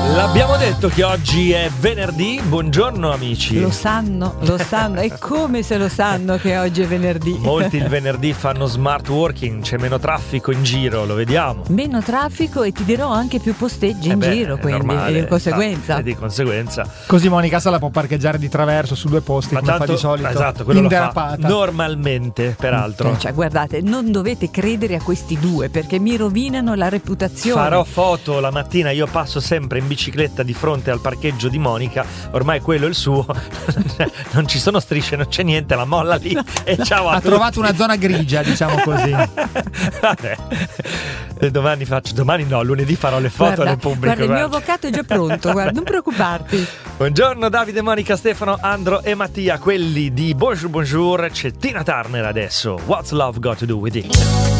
L'abbiamo detto che oggi è venerdì, buongiorno amici. Lo sanno, è come se lo sanno che oggi è venerdì. Molti il venerdì fanno smart working, c'è meno traffico in giro, lo vediamo. Meno traffico e ti dirò anche più posteggi in giro, quindi normale, di conseguenza. E di conseguenza. Così Monica se la può parcheggiare di traverso su due posti, Ma come tanto, fa di solito. esatto, quello lo fa Inderapata. normalmente, peraltro. Cioè, guardate, non dovete credere a questi due perché mi rovinano la reputazione. Farò foto la mattina, io passo sempre in bicicletta di fronte al parcheggio di Monica, ormai quello è il suo, non ci sono strisce, non c'è niente, la molla lì e ciao a Ha tutti. trovato una zona grigia, diciamo così. Vabbè. Domani no, lunedì farò le foto alle pubbliche. Guarda, il mio avvocato è già pronto, guarda, non preoccuparti. Buongiorno Davide, Monica, Stefano, Andro e Mattia, quelli di Bonjour Bonjour. C'è Tina Turner adesso. What's Love Got to Do With It?